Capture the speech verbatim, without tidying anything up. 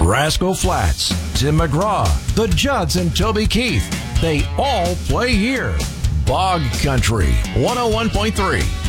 Rascal Flatts, Tim McGraw, the Judds, and Toby Keith. They all play here. Bog Country, one oh one point three.